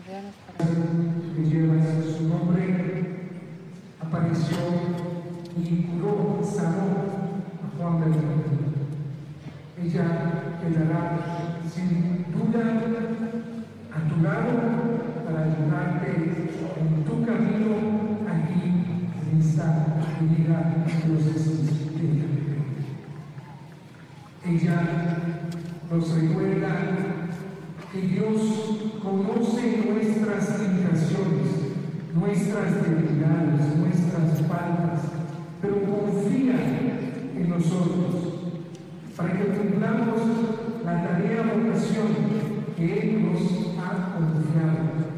que lleva su nombre, apareció y curó, sanó a Juan de Bautista. Ella quedará sin duda a tu lado para ayudarte en tu camino aquí en esta vida de los Jesús de ella. Ella nos recuerda que Dios conoce nuestras limitaciones, nuestras debilidades, nuestras faltas, pero confía en nosotros para que cumplamos la tarea o vocación que Él nos ha confiado.